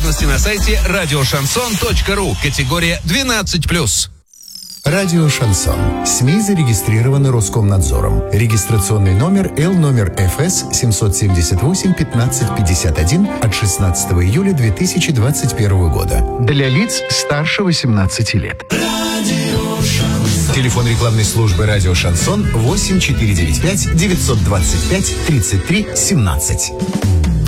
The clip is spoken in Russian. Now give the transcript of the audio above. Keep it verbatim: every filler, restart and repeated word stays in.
Подробности на сайте радиошансон точка ру. Категория двенадцать плюс. Радио «Шансон». СМИ зарегистрированы Роскомнадзором. Регистрационный номер Л номер эф эс семь семь восемь пятнадцать пятьдесят один от шестнадцатого июля две тысячи двадцать первого года. Для лиц старше восемнадцати лет. Телефон рекламной службы «Радио Шансон» восемь четыре девять пять девятьсот двадцать пять тридцать три семнадцать.